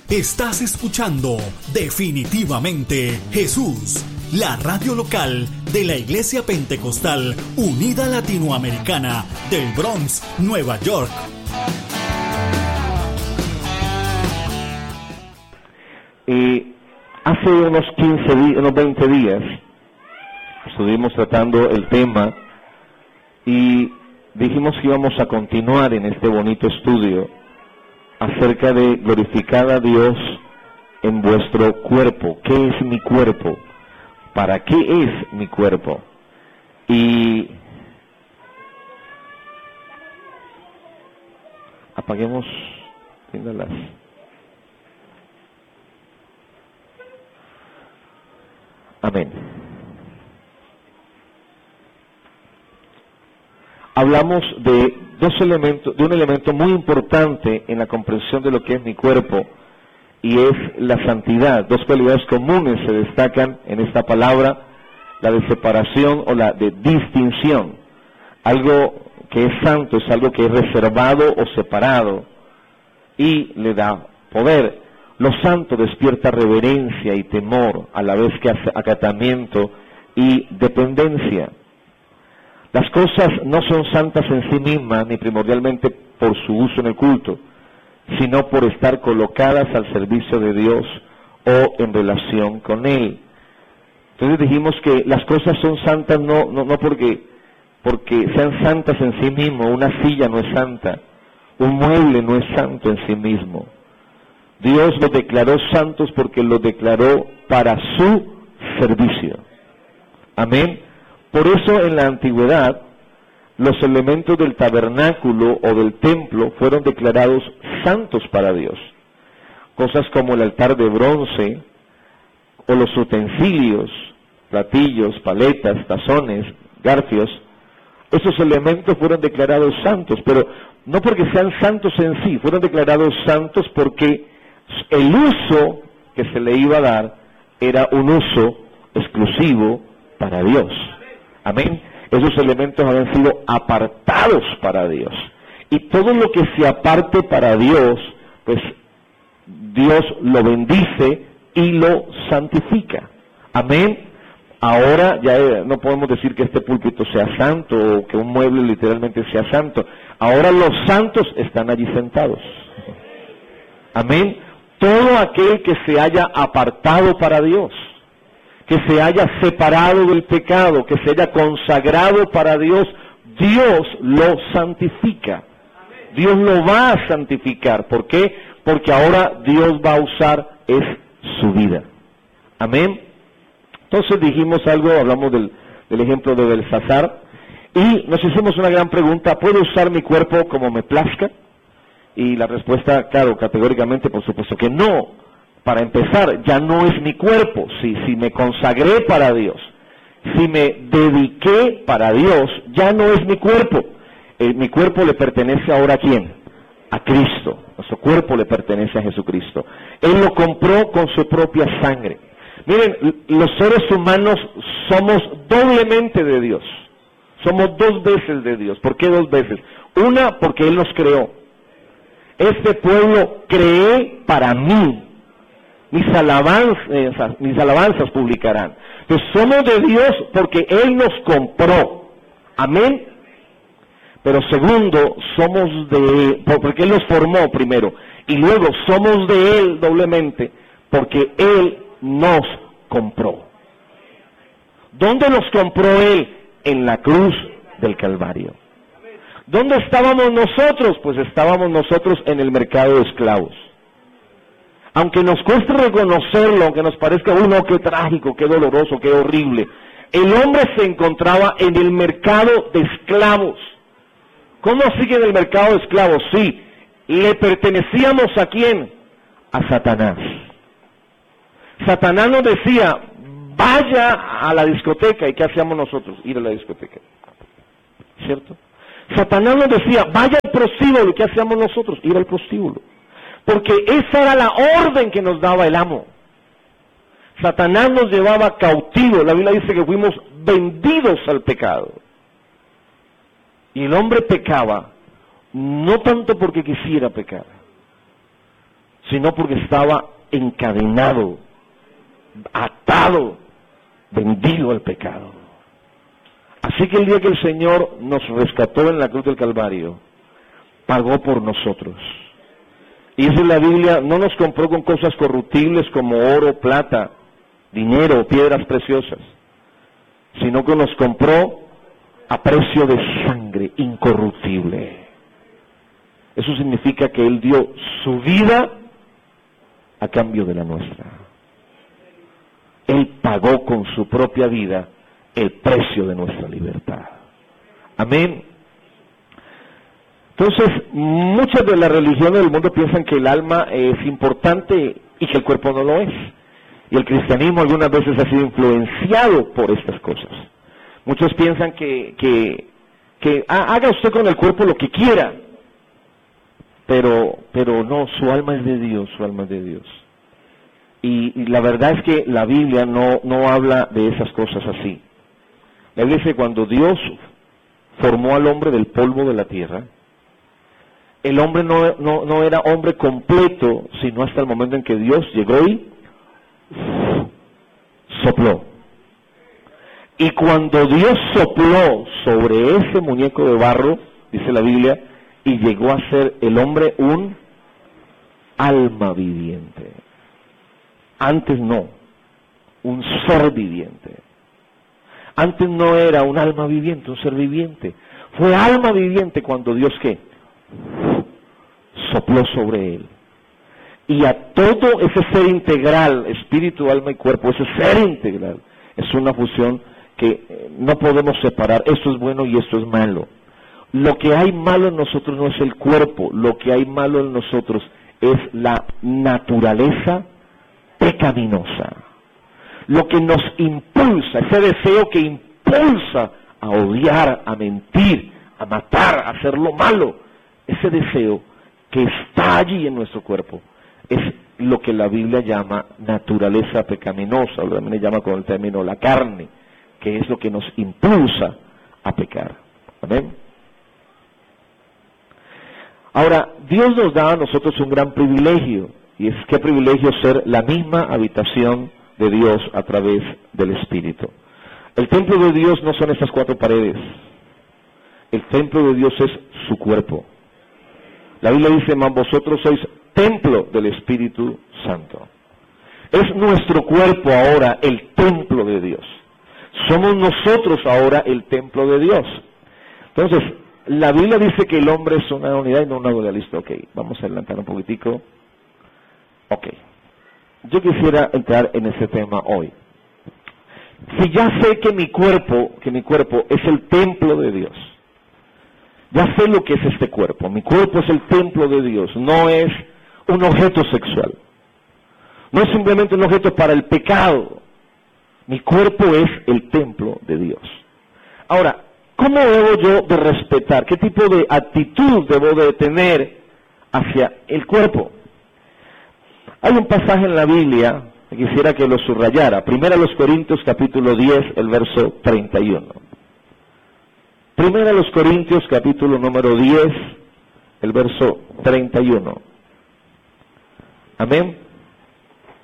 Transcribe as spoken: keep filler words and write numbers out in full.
Estás escuchando Definitivamente Jesús, la radio local de la Iglesia Pentecostal Unida Latinoamericana del Bronx, Nueva York. Y hace unos quince días, unos veinte días, estuvimos tratando el tema y dijimos que íbamos a continuar en este bonito estudio acerca de glorificar a Dios en vuestro cuerpo. ¿Qué es mi cuerpo? ¿Para qué es mi cuerpo? Y apaguemos, las amén. Hablamos de dos elementos, de un elemento muy importante en la comprensión de lo que es mi cuerpo, y es la santidad. Dos cualidades comunes se destacan en esta palabra: la de separación o la de distinción. Algo que es santo es algo que es reservado o separado y le da poder. Lo santo despierta reverencia y temor, a la vez que acatamiento y dependencia. Las cosas no son santas en sí mismas, ni primordialmente por su uso en el culto, sino por estar colocadas al servicio de Dios o en relación con Él. Entonces dijimos que las cosas son santas no, no, no porque, porque sean santas en sí mismo. Una silla no es santa, un mueble no es santo en sí mismo. Dios los declaró santos porque los declaró para su servicio. Amén. Por eso en la antigüedad los elementos del tabernáculo o del templo fueron declarados santos para Dios. Cosas como el altar de bronce o los utensilios, platillos, paletas, tazones, garfios, esos elementos fueron declarados santos, pero no porque sean santos en sí, fueron declarados santos porque el uso que se le iba a dar era un uso exclusivo para Dios. Amén. Esos elementos habían sido apartados para Dios. Y todo lo que se aparte para Dios, pues Dios lo bendice y lo santifica. Amén. Ahora ya no podemos decir que este púlpito sea santo o que un mueble literalmente sea santo. Ahora los santos están allí sentados. Amén. Todo aquel que se haya apartado para Dios, que se haya separado del pecado, que se haya consagrado para Dios, Dios lo santifica. Dios lo va a santificar. ¿Por qué? Porque ahora Dios va a usar es su vida. Amén. Entonces dijimos algo, hablamos del, del ejemplo de Belsasar, y nos hicimos una gran pregunta: ¿puedo usar mi cuerpo como me plazca? Y la respuesta, claro, categóricamente, por supuesto que no. Para empezar, ya no es mi cuerpo. Si, si me consagré para Dios, si me dediqué para Dios, ya no es mi cuerpo. Eh, mi cuerpo le pertenece ahora a ¿quién? A Cristo. Nuestro cuerpo le pertenece a Jesucristo. Él lo compró con su propia sangre. Miren, los seres humanos somos doblemente de Dios. Somos dos veces de Dios. ¿Por qué dos veces? Una, porque Él nos creó. Este pueblo creé para mí. Mis alabanzas, mis alabanzas publicarán. Pues somos de Dios porque Él nos compró. Amén. Pero segundo, somos de, porque Él nos formó primero. Y luego somos de Él doblemente porque Él nos compró. ¿Dónde nos compró Él? En la cruz del Calvario. ¿Dónde estábamos nosotros? Pues estábamos nosotros en el mercado de esclavos. Aunque nos cueste reconocerlo, aunque nos parezca, uno, qué trágico, qué doloroso, qué horrible, el hombre se encontraba en el mercado de esclavos. ¿Cómo sigue en el mercado de esclavos? Sí, le pertenecíamos ¿a quién? A Satanás. Satanás nos decía: vaya a la discoteca. ¿Y qué hacíamos nosotros? Ir a la discoteca. ¿Cierto? Satanás nos decía: vaya al prostíbulo. ¿Y qué hacíamos nosotros? Ir al prostíbulo. Porque esa era la orden que nos daba el amo. Satanás nos llevaba cautivos. La Biblia dice que fuimos vendidos al pecado. Y el hombre pecaba no tanto porque quisiera pecar, sino porque estaba encadenado, atado, vendido al pecado. Así que el día que el Señor nos rescató en la cruz del Calvario, pagó por nosotros. Y dice la Biblia, no nos compró con cosas corruptibles como oro, plata, dinero, piedras preciosas, sino que nos compró a precio de sangre incorruptible. Eso significa que Él dio su vida a cambio de la nuestra. Él pagó con su propia vida el precio de nuestra libertad. Amén. Entonces, muchas de las religiones del mundo piensan que el alma es importante y que el cuerpo no lo es. Y el cristianismo algunas veces ha sido influenciado por estas cosas. Muchos piensan que, que, que haga usted con el cuerpo lo que quiera, pero, pero no, su alma es de Dios, su alma es de Dios. Y, y la verdad es que la Biblia no, no habla de esas cosas así. La Biblia dice que cuando Dios formó al hombre del polvo de la tierra, el hombre no, no, no era hombre completo, sino hasta el momento en que Dios llegó y sopló. Y cuando Dios sopló sobre ese muñeco de barro, dice la Biblia, y llegó a ser el hombre un alma viviente. Antes no, un ser viviente. Antes no era un alma viviente, un ser viviente. Fue alma viviente cuando Dios, ¿qué? Sopló sobre él. Y a todo ese ser integral, espíritu, alma y cuerpo, ese ser integral, es una fusión que no podemos separar. Esto es bueno y esto es malo. Lo que hay malo en nosotros no es el cuerpo, lo que hay malo en nosotros es la naturaleza pecaminosa. Lo que nos impulsa, ese deseo que impulsa a odiar, a mentir, a matar, a hacer lo malo, ese deseo que está allí en nuestro cuerpo, es lo que la Biblia llama naturaleza pecaminosa, o también le llama con el término la carne, que es lo que nos impulsa a pecar. Amén. Ahora, Dios nos da a nosotros un gran privilegio, y es qué privilegio ser la misma habitación de Dios a través del Espíritu. El templo de Dios no son estas cuatro paredes. El templo de Dios es su cuerpo. La Biblia dice, mas vosotros sois templo del Espíritu Santo. Es nuestro cuerpo ahora el templo de Dios. Somos nosotros ahora el templo de Dios. Entonces, la Biblia dice que el hombre es una unidad y no una dualista. Ok, vamos a adelantar un poquitico. Ok. Yo quisiera entrar en ese tema hoy. Si ya sé que mi cuerpo, que mi cuerpo es el templo de Dios, ya sé lo que es este cuerpo. Mi cuerpo es el templo de Dios, no es un objeto sexual. No es simplemente un objeto para el pecado. Mi cuerpo es el templo de Dios. Ahora, ¿cómo debo yo de respetar? ¿Qué tipo de actitud debo de tener hacia el cuerpo? Hay un pasaje en la Biblia que quisiera que lo subrayara. Primera a los Corintios capítulo diez, el verso treinta y uno. Primera a los Corintios capítulo número diez, el verso treinta y uno. Amén.